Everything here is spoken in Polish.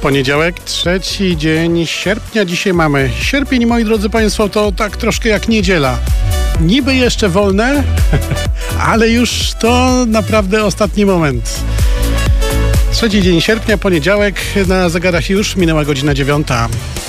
Poniedziałek, 3 dzień sierpnia. Dzisiaj mamy sierpień, moi drodzy Państwo, to tak troszkę jak niedziela. Niby jeszcze wolne, ale już to naprawdę ostatni moment. 3 dzień sierpnia, poniedziałek, na zegarach już minęła godzina 9.